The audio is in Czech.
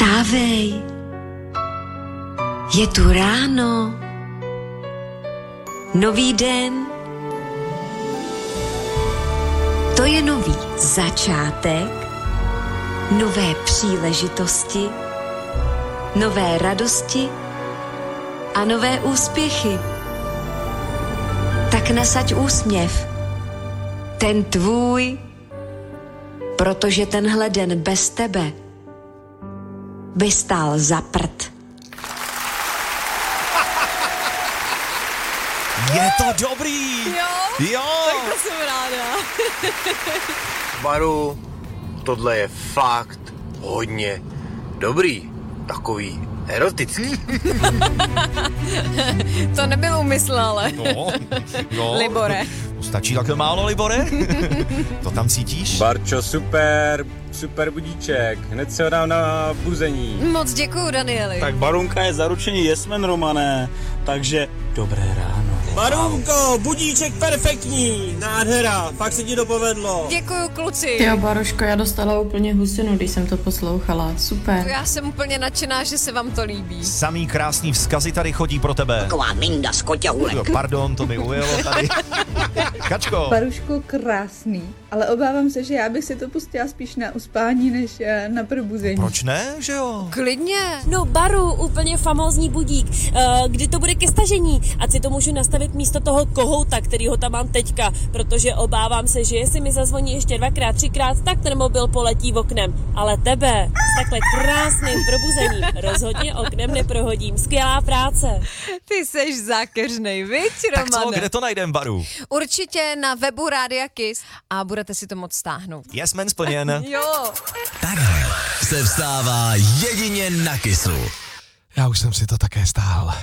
Vstávej, je tu ráno, nový den, to je nový začátek, nové příležitosti, nové radosti a nové úspěchy. Tak nasaď úsměv, ten tvůj, protože tenhle den bez tebe by stál za prd. Je to dobrý! Jo? Tak to jsem ráda. Baru, tohle je fakt hodně dobrý. Takový erotický. To nebyl úmysl, ale. No. Libore. Stačí takhle málo, Libore? To tam cítíš? Barčo, super budíček. Hned se ho dám na buzení. Moc děkuju, Danieli. Tak Barunka je zaručený jesmen, Romane, takže dobré ráno. Barunko, budíček perfektní, nádhera, fakt se ti to povedlo. Děkuju, kluci. Jo, Baruško, já dostala úplně husinu, když jsem to poslouchala. Super. Já jsem úplně nadšená, že se vám to líbí. Samý krásný vzkazy tady chodí pro tebe. Taková minda z koťahulek. Pardon, to mi ujelo tady. Kačko. Baruško, krásný, ale obávám se, že já bych si to pustila spíš na uspání, než na probuzení. Proč ne, že jo? Klidně. No Baru, úplně famózní budík. Kdy to bude ke stažení? Ať si to můžu nastavit místo toho kohouta, kterýho tam mám teďka, protože obávám se, že jestli mi zazvoní ještě 2x, 3x, tak ten mobil poletí oknem. Ale tebe s takhle krásným probuzením rozhodně oknem neprohodím. Skvělá práce. Ty seš zákeřnej, viď, Romane? Tak co, kde to najdem, Baru? Určitě na webu Rádia Kiss a budete si to moc stáhnout. Yes, man, splněn. Jo. Takhle se vstává jedině na Kissu. Já už jsem si to také stáhl.